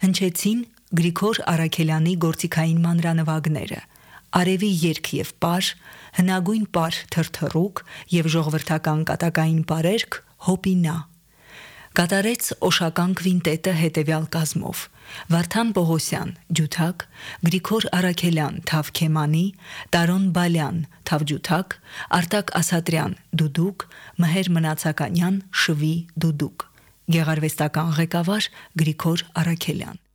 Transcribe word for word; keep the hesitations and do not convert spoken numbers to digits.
հնչեցին Գրիգոր Առաքելյանի գործիքային մանրանվագները, Արևի երգ և պար, հնագույն պար թրթռուկ և ժողովրդական կատակային պարերգ Հոպինա։ Կատարեց Օշական քվինտետը հետևյալ կազմով. Վարդան Պողոսյան՝ ջութակ, Գրիգոր Առաքելյան՝ թավ քեմանի, Տարոն Բալյան՝ թավջութակ, Արտակ Ասատրյան՝ դուդուկ, Մհեր Մնացականյան՝ շվի դուդուկ։ Գեղարվեստական ղեկավար Գրիգոր Առաքելյան։